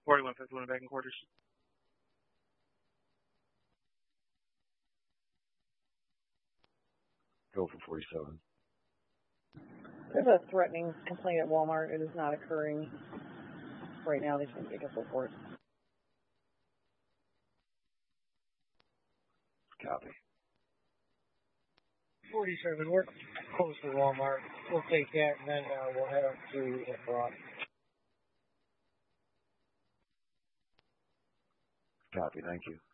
41 51 back in quarters. Go for 47. There's a threatening complaint at Walmart. It is not occurring right now. They should take a report. Copy. 47, we're close to Walmart. We'll take that, and then we'll head up to Broad. Copy, thank you.